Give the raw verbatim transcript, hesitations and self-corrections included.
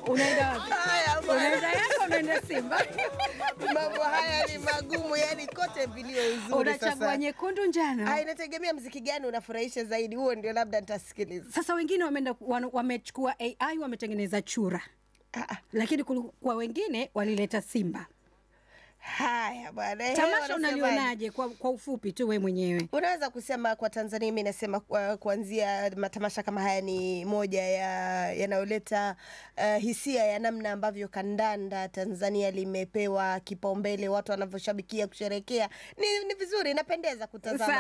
Unaenda wapi? Haya bwana. Unaenda Yanga, unaenda Simba? Mambo haya ni magumu, yani kote vilio uzuri sasa. Unachagua nyekundu njano. Ah, inategemea muziki gani unafurahisha zaidi, huo ndio labda nitasikiliza. Sasa wengine wameenda wamechukua A I wametengeneza chura. Ah, Lakini kwa wengine walileta Simba. haya bwana. Tamasha unalionaje kwa, kwa ufupi tu wewe mwenyewe? Unaweza kusema kwa Tanzania, mimi nasema kwa, kuanzia matamasha kama haya ni moja ya yanayoleta uh, hisia ya namna ambavyo kandanda Tanzania limepewa kipaumbele, watu wanavyoshabikia kusherekea. Ni, ni vizuri, inapendeza kutazama.